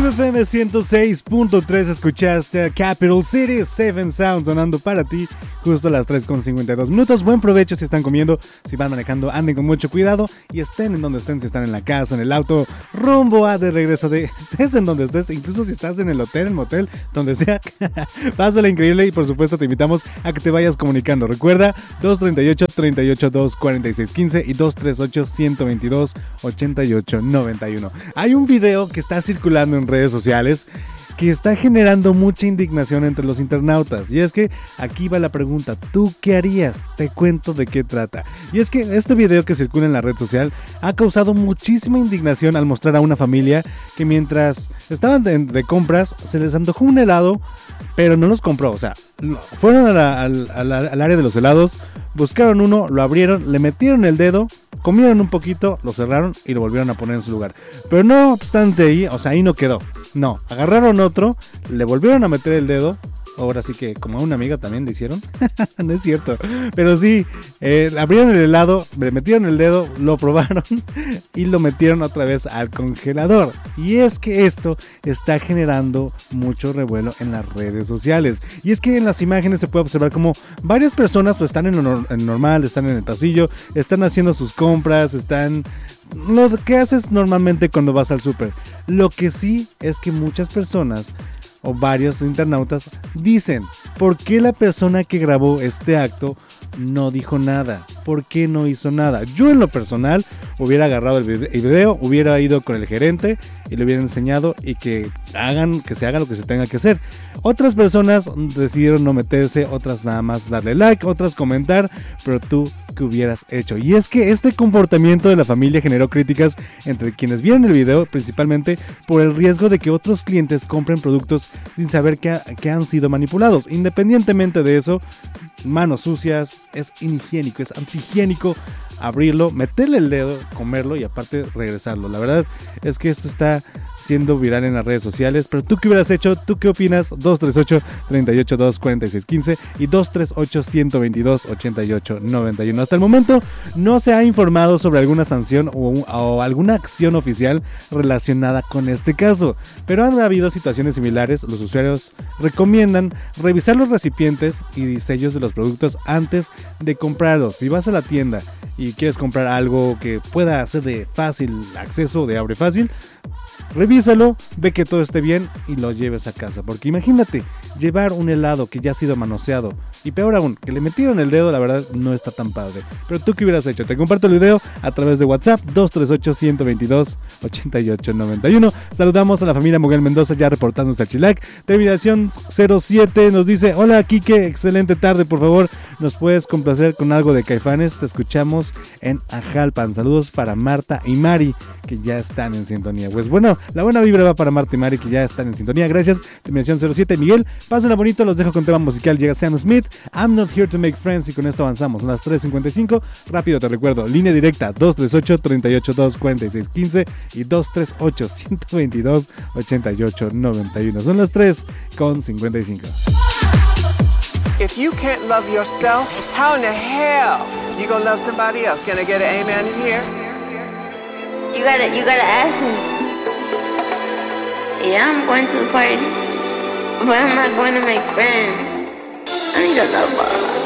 Vive FM 106.3, escuchaste a Capital City, Safe and Sound sonando para ti justo a las 3:52. Buen provecho si están comiendo, si van manejando, anden con mucho cuidado y estén en donde estén, si están en la casa, en el auto, rumbo a de regreso, estés en donde estés, incluso si estás en el hotel, el motel, donde sea. Pásala increíble y por supuesto te invitamos a que te vayas comunicando. Recuerda 238-38-246-15 y 238-122-8891. Hay un video que está circulando en redes sociales que está generando mucha indignación entre los internautas. Y es que aquí va la pregunta, ¿tú qué harías? Te cuento de qué trata. Y es que este video que circula en la red social ha causado muchísima indignación al mostrar a una familia que mientras estaban de compras se les antojó un helado, pero no los compró. O sea, fueron al área de los helados, buscaron uno, lo abrieron, le metieron el dedo, comieron un poquito, lo cerraron y lo volvieron a poner en su lugar. Pero no obstante ahí, o sea, ahí no quedó. No, agarraron otro, le volvieron a meter el dedo. Ahora sí que como a una amiga también le hicieron. No es cierto. Pero sí, abrieron el helado, le metieron el dedo, lo probaron y lo metieron otra vez al congelador. Y es que esto está generando mucho revuelo en las redes sociales. Y es que en las imágenes se puede observar como varias personas pues están en normal, están en el pasillo, están haciendo sus compras, están... Lo que haces normalmente cuando vas al súper. Lo que sí es que muchas personas o varios internautas dicen, ¿por qué la persona que grabó este acto no dijo nada? ¿Por qué no hizo nada? Yo en lo personal hubiera agarrado el video, hubiera ido con el gerente y le hubiera enseñado y que se haga lo que se tenga que hacer. Otras personas decidieron no meterse, otras nada más darle like, otras comentar, pero tú, ¿qué hubieras hecho? Y es que este comportamiento de la familia generó críticas entre quienes vieron el video, principalmente por el riesgo de que otros clientes compren productos sin saber que han sido manipulados. Independientemente de eso, manos sucias, es inhigiénico, es antihigiénico abrirlo, meterle el dedo, comerlo y aparte regresarlo. La verdad es que esto está siendo viral en las redes sociales, pero ¿tú qué hubieras hecho? ¿Tú qué opinas? 238-38-246-15 y 238-122-8891. Hasta el momento no se ha informado sobre alguna sanción o alguna acción oficial relacionada con este caso, pero han habido situaciones similares. Los usuarios recomiendan revisar los recipientes y sellos de los productos antes de comprarlos. Si vas a la tienda y quieres comprar algo que pueda ser de fácil acceso, de abre fácil, revísalo, ve que todo esté bien y lo lleves a casa. Porque imagínate, llevar un helado que ya ha sido manoseado y peor aún, que le metieron el dedo, la verdad no está tan padre. Pero tú qué hubieras hecho, te comparto el video a través de WhatsApp 238-122-8891. Saludamos a la familia Muguel Mendoza ya reportándose al Chilac. Terminación 07 nos dice, hola Quique, excelente tarde, por favor nos puedes complacer con algo de Caifanes, te escuchamos en Ajalpan. Saludos para Marta y Mari que ya están en sintonía. Pues bueno, la buena vibra va para Marta y Mari que ya están en sintonía, gracias. Terminación 07, Miguel, pásenla bonito, los dejo con tema musical, llega Sam Smith, I'm Not Here to Make Friends y con esto avanzamos, son las 3:55, rápido te recuerdo, línea directa 238-38-246-15 y 238-122-8891, son las 3:55. If you can't love yourself, how in the hell you gonna love somebody else? Can I get an amen in here? You gotta ask me. Yeah, I'm going to the party, but I'm not going to make friends. I need a lover.